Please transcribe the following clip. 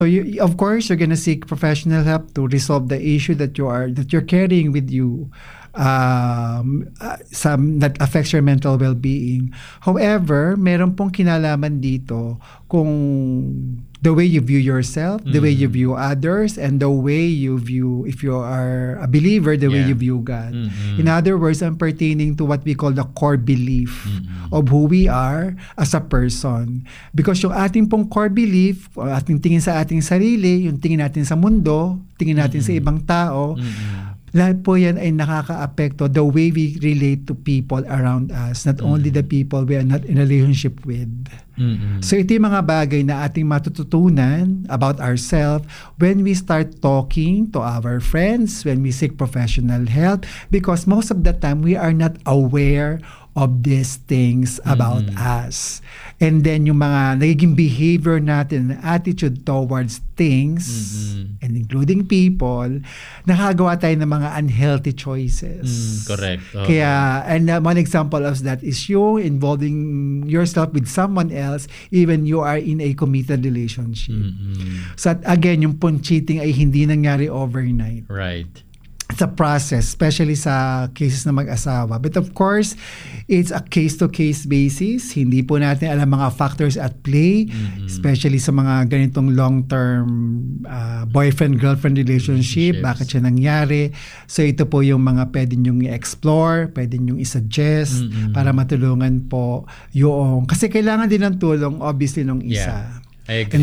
So of course, you're gonna seek professional help to resolve the issue that you're carrying with you, some that affects your mental well-being. However, meron pong kinalaman dito kung the way you view yourself, the way you view others, and the way you view, if you are a believer, the way you view God. In other words, I'm pertaining to what we call the core belief of who we are as a person. Because yung ating pong core belief, ating tingin sa ating sarili, yung tingin natin sa mundo, tingin natin sa ibang tao, lahat po yan ay nakaka-apekto the way we relate to people around us, not only the people we are not in a relationship with. So ito yung mga bagay na ating matututunan about ourselves when we start talking to our friends, when we seek professional help, because most of the time we are not aware of these things about us. And then yung mga nagiging behavior natin, attitude towards things, and including people, nakagawa tayo ng mga unhealthy choices. Correct. Kaya, and one example of that is you involving yourself with someone else, even you are in a committed relationship. So again, yung cheating ay hindi nangyari overnight. Right. It's a process, especially sa cases na mag-asawa. But of course, it's a case-to-case basis. Hindi po natin alam mga factors at play, especially sa mga ganitong long-term boyfriend-girlfriend relationship. Bakit siya nangyari? So ito po yung mga pwede nyong i-explore, pwede nyong i-suggest para matulungan po yung... Kasi kailangan din ng tulong, obviously, nung isa. I agree.